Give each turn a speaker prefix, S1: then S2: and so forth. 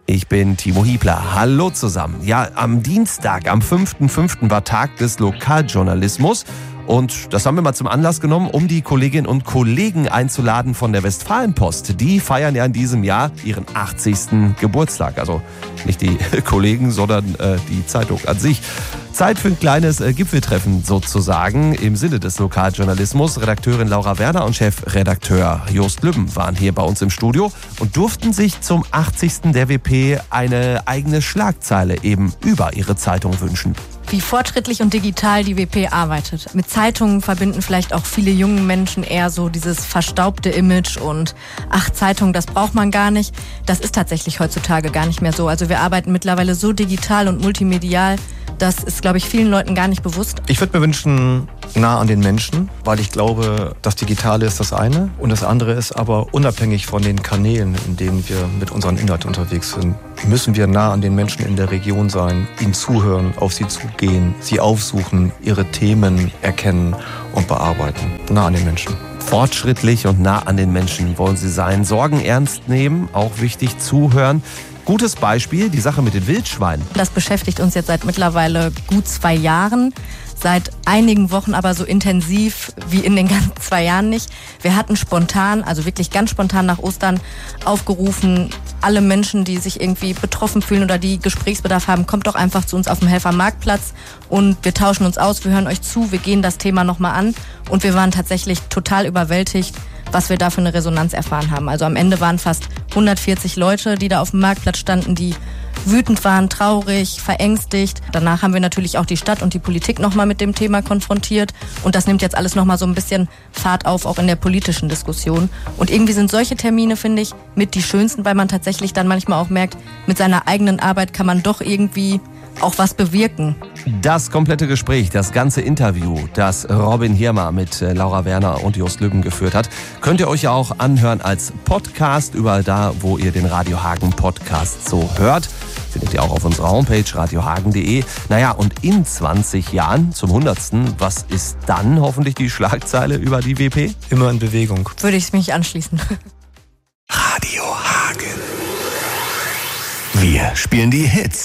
S1: Ich bin Timo Hiebler. Hallo zusammen. Ja, am Dienstag, am 5.5. war Tag des Lokaljournalismus. Und das haben wir mal zum Anlass genommen, um die Kolleginnen und Kollegen einzuladen von der Westfalenpost. Die feiern ja in diesem Jahr ihren 80. Geburtstag. Also nicht die Kollegen, sondern die Zeitung an sich. Zeit für ein kleines Gipfeltreffen sozusagen im Sinne des Lokaljournalismus. Redakteurin Laura Werner und Chefredakteur Jost Lübben waren hier bei uns im Studio und durften sich zum 80. der WP eine eigene Schlagzeile eben über ihre Zeitung wünschen.
S2: Wie fortschrittlich und digital die WP arbeitet. Mit Zeitungen verbinden vielleicht auch viele junge Menschen eher so dieses verstaubte Image und Zeitung, das braucht man gar nicht. Das ist tatsächlich heutzutage gar nicht mehr so. Also wir arbeiten mittlerweile so digital und multimedial, das ist, glaube ich, vielen Leuten gar nicht bewusst.
S3: Ich würde mir wünschen, nah an den Menschen, weil ich glaube, das Digitale ist das eine und das andere ist aber unabhängig von den Kanälen, in denen wir mit unseren Inhalten unterwegs sind, müssen wir nah an den Menschen in der Region sein, ihnen zuhören, auf sie zugehen, sie aufsuchen, ihre Themen erkennen und bearbeiten. Nah an den Menschen.
S1: Fortschrittlich und nah an den Menschen wollen sie sein. Sorgen ernst nehmen, auch wichtig, zuhören. Gutes Beispiel, die Sache mit den Wildschweinen.
S2: Das beschäftigt uns jetzt seit mittlerweile gut 2 Jahren. Seit einigen Wochen aber so intensiv wie in den ganzen 2 Jahren nicht. Wir hatten spontan, also wirklich ganz spontan nach Ostern aufgerufen, alle Menschen, die sich irgendwie betroffen fühlen oder die Gesprächsbedarf haben, kommt doch einfach zu uns auf dem Helfer Marktplatz und wir tauschen uns aus, wir hören euch zu, wir gehen das Thema nochmal an und wir waren tatsächlich total überwältigt, was wir da für eine Resonanz erfahren haben. Also am Ende waren fast 140 Leute, die da auf dem Marktplatz standen, die wütend waren, traurig, verängstigt. Danach haben wir natürlich auch die Stadt und die Politik nochmal mit dem Thema konfrontiert. Und das nimmt jetzt alles nochmal so ein bisschen Fahrt auf, auch in der politischen Diskussion. Und irgendwie sind solche Termine, finde ich, mit die schönsten, weil man tatsächlich dann manchmal auch merkt, mit seiner eigenen Arbeit kann man doch irgendwie auch was bewirken.
S1: Das komplette Gespräch, das ganze Interview, das Robin Hirmer mit Laura Werner und Jost Lübben geführt hat, könnt ihr euch ja auch anhören als Podcast, überall da, wo ihr den Radio Hagen Podcast so hört. Findet ihr auch auf unserer Homepage radiohagen.de. Naja, und in 20 Jahren, zum 100. Was ist dann hoffentlich die Schlagzeile über die WP?
S3: Immer in Bewegung.
S2: Würde ich mich anschließen.
S4: Radio Hagen. Wir spielen die Hits.